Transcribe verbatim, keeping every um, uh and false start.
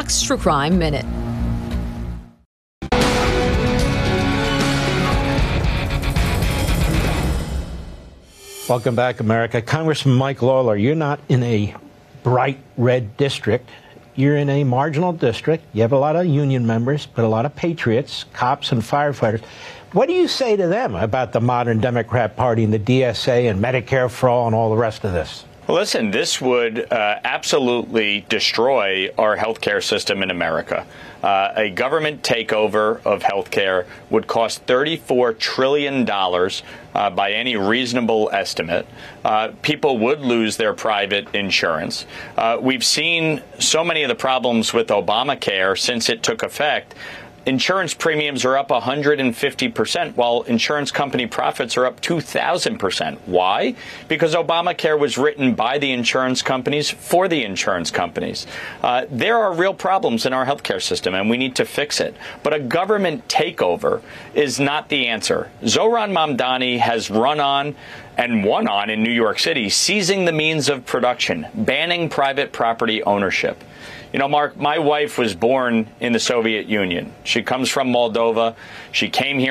Fox True Crime Minute. Welcome back, America. Congressman Mike Lawler, you're not in a bright red district. You're in a marginal district. You have a lot of union members, but a lot of patriots, cops and firefighters. What do you say to them about the modern Democrat Party and the D S A and Medicare for all and all the rest of this? Well, listen, this would uh, absolutely destroy our healthcare system in America. Uh, a government takeover of healthcare would cost thirty-four trillion dollars uh, by any reasonable estimate. Uh, people would lose their private insurance. Uh, we've seen so many of the problems with Obamacare since it took effect. Insurance premiums are up one hundred fifty percent, while insurance company profits are up two thousand percent. Why? Because Obamacare was written by the insurance companies for the insurance companies. Uh, there are real problems in our healthcare system, and we need to fix it. But a government takeover is not the answer. Zohran Mamdani has run on and won on in New York City, seizing the means of production, banning private property ownership. You know, Mark, my wife was born in the Soviet Union. She comes from Moldova. She came here